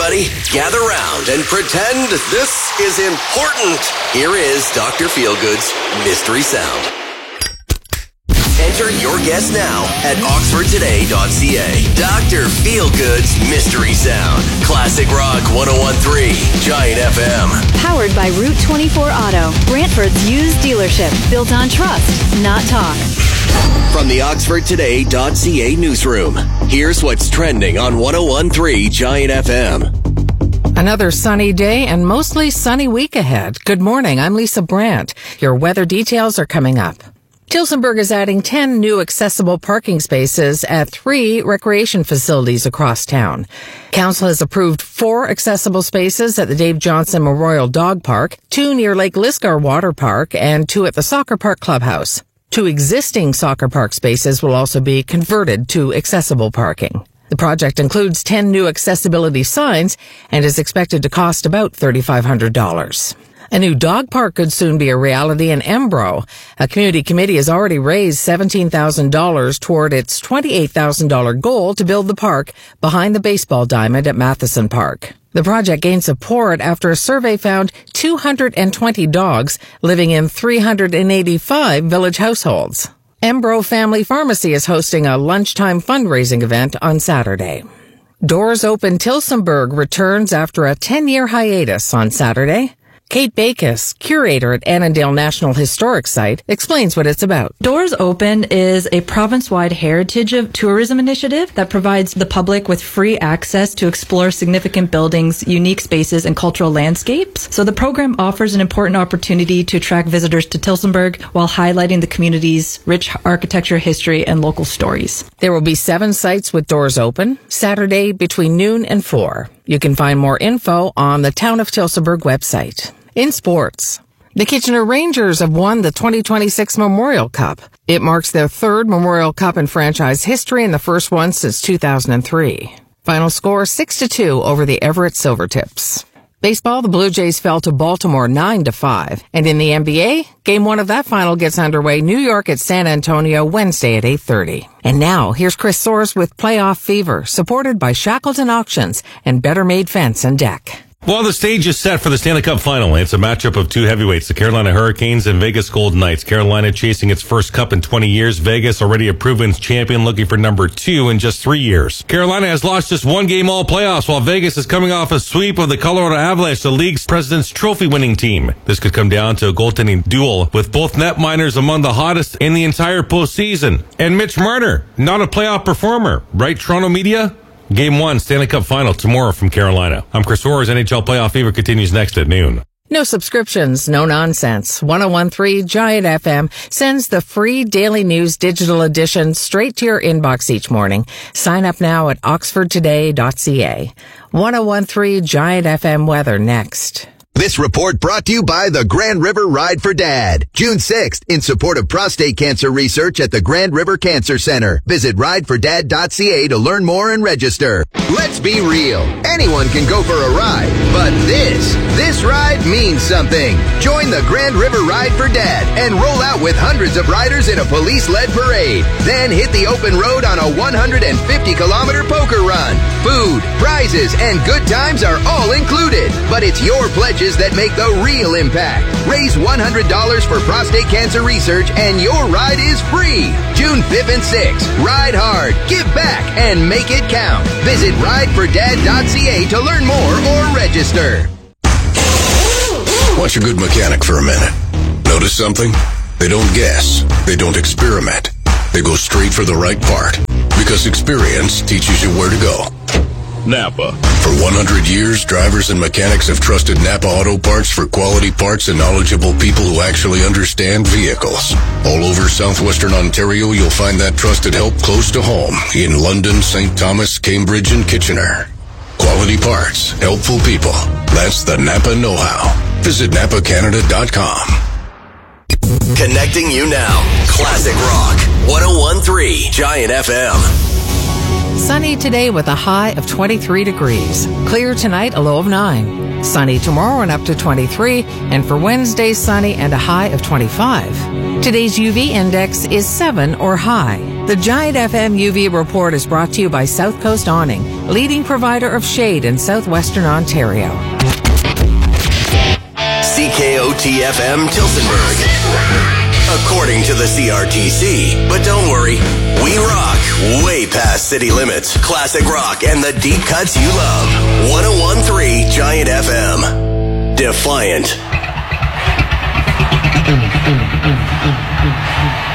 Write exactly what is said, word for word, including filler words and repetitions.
everybody, gather round and pretend this is important. Here is Doctor Feelgood's Mystery Sound. Enter your guess now at oxford today dot c a. Doctor Feelgood's Mystery Sound. Classic Rock one oh one point three, Giant F M. Powered by Route twenty-four Auto. Brantford's used dealership. Built on trust, not talk. From the oxford today dot c a newsroom, here's what's trending on one oh one point three Giant F M. Another sunny day and mostly sunny week ahead. Good morning, I'm Lisa Brandt. Your weather details are coming up. Tillsonburg is adding ten new accessible parking spaces at three recreation facilities across town. Council has approved four accessible spaces at the Dave Johnson Memorial Dog Park, two near Lake Lisgar Water Park, and two at the Soccer Park Clubhouse. Two existing soccer park spaces will also be converted to accessible parking. The project includes ten new accessibility signs and is expected to cost about three thousand five hundred dollars. A new dog park could soon be a reality in Embro. A community committee has already raised seventeen thousand dollars toward its twenty-eight thousand dollars goal to build the park behind the baseball diamond at Matheson Park. The project gained support after a survey found two hundred twenty dogs living in three hundred eighty-five village households. Embro Family Pharmacy is hosting a lunchtime fundraising event on Saturday. Doors Open Tillsonburg returns after a ten-year hiatus on Saturday. Kate Bacus, curator at Annandale National Historic Site, explains what it's about. Doors Open is a province-wide heritage of tourism initiative that provides the public with free access to explore significant buildings, unique spaces, and cultural landscapes. So the program offers an important opportunity to attract visitors to Tillsonburg while highlighting the community's rich architecture, history, and local stories. There will be seven sites with Doors Open, Saturday between noon and four. You can find more info on the Town of Tillsonburg website. In sports, the Kitchener Rangers have won the twenty twenty-six Memorial Cup. It marks their third Memorial Cup in franchise history and the first one since two thousand three. Final score six to two over the Everett Silvertips. Baseball, the Blue Jays fell to Baltimore nine to five. And in the N B A, game one of that final gets underway New York at San Antonio Wednesday at eight thirty. And now, here's Chris Soares with Playoff Fever, supported by Shackleton Auctions and Better Made Fence and Deck. Well, the stage is set for the Stanley Cup Final. It's a matchup of two heavyweights, the Carolina Hurricanes and Vegas Golden Knights. Carolina chasing its first cup in twenty years. Vegas, already a proven champion, looking for number two in just three years. Carolina has lost just one game all playoffs, while Vegas is coming off a sweep of the Colorado Avalanche, the league's President's Trophy-winning team. This could come down to a goaltending duel, with both netminders among the hottest in the entire postseason. And Mitch Marner, not a playoff performer, right, Toronto media? Game one, Stanley Cup Final, tomorrow from Carolina. I'm Chris Soares. N H L Playoff Fever continues next at noon. No subscriptions, no nonsense. one oh one point three Giant F M sends the free Daily News digital edition straight to your inbox each morning. Sign up now at oxford today dot c a. one oh one point three Giant F M weather next. This report brought to you by the Grand River Ride for Dad. June sixth, in support of prostate cancer research at the Grand River Cancer Center. Visit ride for dad dot c a to learn more and register. Let's be real. Anyone can go for a ride, but this, this ride means something. Join the Grand River Ride for Dad and roll out with hundreds of riders in a police-led parade. Then hit the open road on a one hundred fifty kilometer poker run. Food, prizes, and good times are all included. But it's your pledges that make the real impact. Raise one hundred dollars for prostate cancer research and your ride is free. June fifth and sixth. Ride hard, give back, and make it count. Visit ride for dad dot c a to learn more or register. Watch a good mechanic for a minute. Notice something? They don't guess. They don't experiment. They go straight for the right part. Because experience teaches you where to go. Napa. For one hundred years, drivers and mechanics have trusted Napa Auto Parts for quality parts and knowledgeable people who actually understand vehicles. All over southwestern Ontario, you'll find that trusted help close to home in London, Saint Thomas, Cambridge, and Kitchener. Quality parts, helpful people. That's the Napa know-how. Visit napa canada dot com. Connecting you now. Classic Rock. one oh one point three Giant F M. Sunny today with a high of twenty-three degrees. Clear tonight, a low of nine. Sunny tomorrow and up to twenty-three. And for Wednesday, sunny and a high of twenty-five. Today's U V index is seven or high. The The Giant F M U V report is brought to you by South Coast Awning, leading provider of shade in southwestern Ontario. C K O T F M Tilsonburg. According to the C R T C. But don't worry, we rock way past city limits. Classic rock and the deep cuts you love. one oh one point three Giant F M. Defiant.